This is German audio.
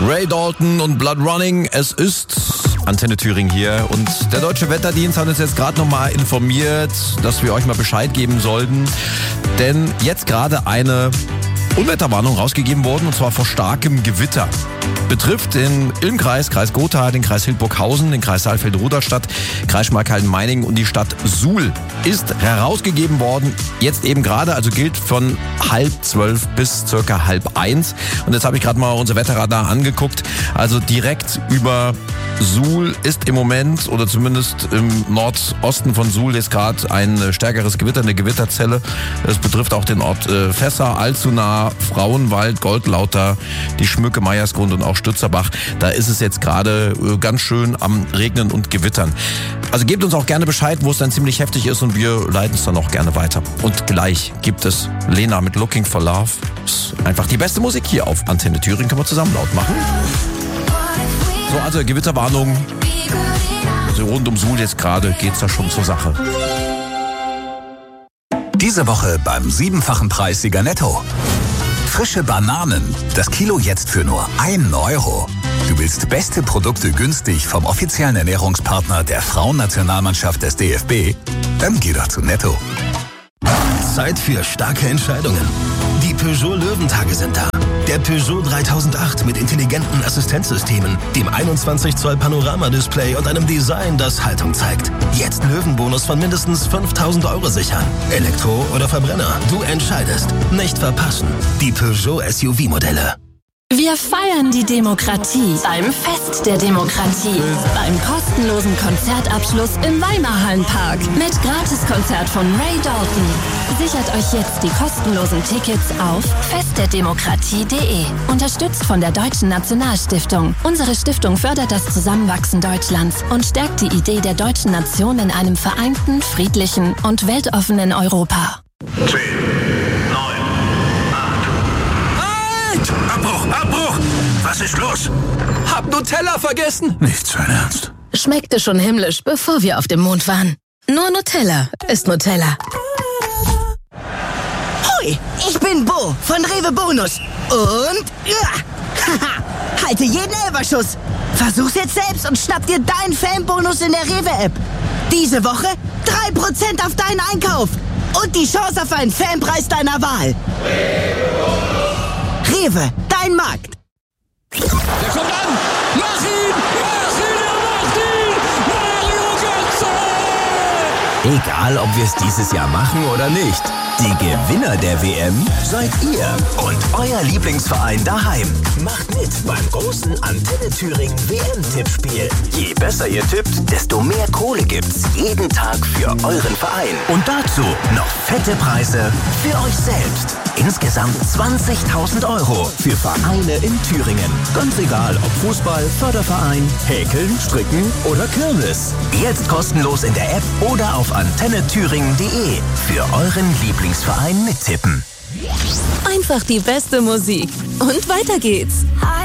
Ray Dalton und Blood Running. Es ist Antenne Thüringen hier und der Deutsche Wetterdienst hat uns jetzt gerade nochmal informiert, dass wir euch mal Bescheid geben sollten. Denn jetzt gerade eine Unwetterwarnung rausgegeben worden, und zwar vor starkem Gewitter. Betrifft den Ilmkreis, Kreis Gotha, den Kreis Hildburghausen, den Kreis Saalfeld-Rudolstadt, Kreis Schmalkalden-Meiningen und die Stadt Suhl. Ist herausgegeben worden, jetzt eben gerade, also gilt von 11:30 bis circa 12:30. Und jetzt habe ich gerade mal unser Wetterradar angeguckt. Also direkt über Suhl ist im Moment, oder zumindest im Nordosten von Suhl, ist gerade ein stärkeres Gewitter, eine Gewitterzelle. Es betrifft auch den Ort Fässer, Alzuna, Frauenwald, Goldlauter, die Schmücke, Meiersgrund und auch Stützerbach. Da ist es jetzt gerade ganz schön am Regnen und Gewittern. Also gebt uns auch gerne Bescheid, wo es dann ziemlich heftig ist, und wir leiten es dann auch gerne weiter. Und gleich gibt es Lena mit Looking for Love. Ist einfach die beste Musik hier auf Antenne Thüringen. Können wir zusammen laut machen. So, also Gewitterwarnung. Also rund um Suhl jetzt gerade geht's da schon zur Sache. Diese Woche beim 7-fachen Preissieger Netto. Frische Bananen. Das Kilo jetzt für nur 1 Euro. Du willst beste Produkte günstig vom offiziellen Ernährungspartner der Frauennationalmannschaft des DFB? Dann geh doch zu Netto. Zeit für starke Entscheidungen. Die Peugeot Löwentage sind da. Der Peugeot 3008 mit intelligenten Assistenzsystemen, dem 21 Zoll Panoramadisplay und einem Design, das Haltung zeigt. Jetzt Löwenbonus von mindestens 5.000 Euro sichern. Elektro oder Verbrenner, du entscheidest. Nicht verpassen. Die Peugeot SUV-Modelle. Wir feiern die Demokratie beim Fest der Demokratie. Beim kostenlosen Konzertabschluss im Weimarhallenpark mit Gratiskonzert von Ray Dalton. Sichert euch jetzt die kostenlosen Tickets auf festderdemokratie.de. Unterstützt von der Deutschen Nationalstiftung. Unsere Stiftung fördert das Zusammenwachsen Deutschlands und stärkt die Idee der deutschen Nation in einem vereinten, friedlichen und weltoffenen Europa. 10, 9, 8. Abbruch! Was ist los? Hab Nutella vergessen. Nicht sein Ernst. Schmeckte schon himmlisch, bevor wir auf dem Mond waren. Nur Nutella ist Nutella. Hoi, ich bin Bo von Rewe Bonus. Und haha, halte jeden Elferschuss. Versuch's jetzt selbst und schnapp dir deinen Fanbonus in der Rewe-App. Diese Woche 3% auf deinen Einkauf. Und die Chance auf einen Fanpreis deiner Wahl. Rewe, dein Markt. Der kommt an! Mach ihn! Mario Götze! Egal, ob wir es dieses Jahr machen oder nicht. Die Gewinner der WM seid ihr und euer Lieblingsverein daheim. Macht mit beim großen Antenne Thüringen WM-Tippspiel. Je besser ihr tippt, desto mehr Kohle gibt's jeden Tag für euren Verein. Und dazu noch fette Preise für euch selbst. Insgesamt 20.000 Euro für Vereine in Thüringen. Ganz egal, ob Fußball, Förderverein, Häkeln, Stricken oder Kirmes. Jetzt kostenlos in der App oder auf antennethüringen.de für euren Lieblingsverein mittippen. Einfach die beste Musik. Und weiter geht's.